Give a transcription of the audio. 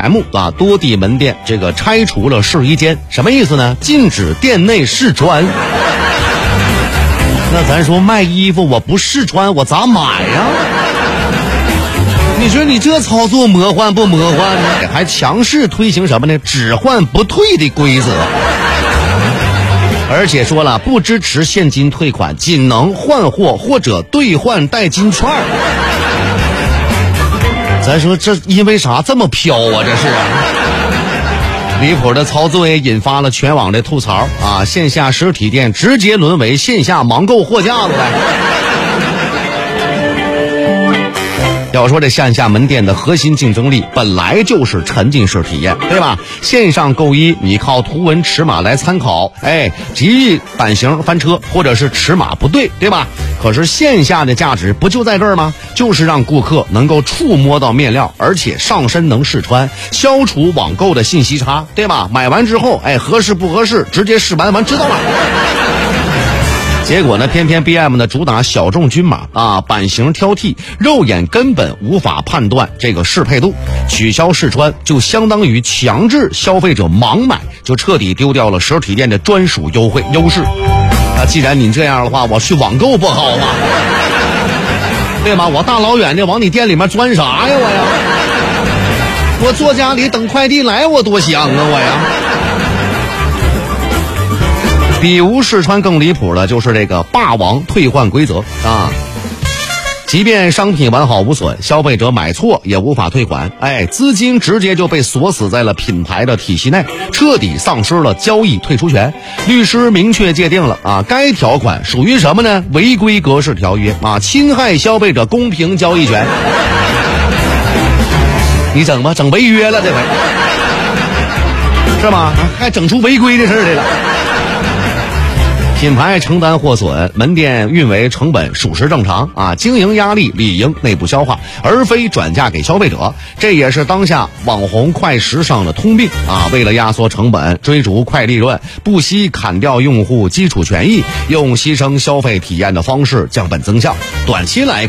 3M 啊多地门店这个拆除了试衣间，什么意思呢？禁止店内试穿。那咱说卖衣服我不试穿我咋买呀？你说你这操作魔幻不魔幻呢？还强势推行什么呢？只换不退的规则。而且说了不支持现金退款，仅能换货或者兑换代金券。咱说这因为啥这么飘啊？这是离谱的操作也引发了全网的吐槽啊！线下实体店直接沦为线下盲购货架了呗。要说这线下门店的核心竞争力本来就是沉浸式体验，对吧？线上购衣你靠图文尺码来参考，极易版型翻车或者是尺码不对，对吧？可是线下的价值不就在这儿吗？就是让顾客能够触摸到面料，而且上身能试穿，消除网购的信息差，对吧？买完之后合适不合适直接试完知道了。结果呢，偏偏 BM 呢主打小众均码啊，版型挑剔，肉眼根本无法判断这个适配度，取消试穿就相当于强制消费者盲买，就彻底丢掉了实体店的专属优势。既然你这样的话，我去网购不好吗？对吗？我大老远的往你店里面钻啥呀我坐家里等快递来，我多香啊我呀！比无试穿更离谱的就是这个霸王退换规则啊！即便商品完好无损，消费者买错也无法退款，资金直接就被锁死在了品牌的体系内，彻底丧失了交易退出权。律师明确界定了啊，该条款属于什么呢？违规格式条约啊，侵害消费者公平交易权。你整吧，整违约了这回，是吗？还整出违规的事来了。品牌承担货损，门店运维成本属实正常啊，经营压力理应内部消化，而非转嫁给消费者。这也是当下网红快时尚的通病啊！为了压缩成本，追逐快利润，不惜砍掉用户基础权益，用牺牲消费体验的方式降本增效。短期来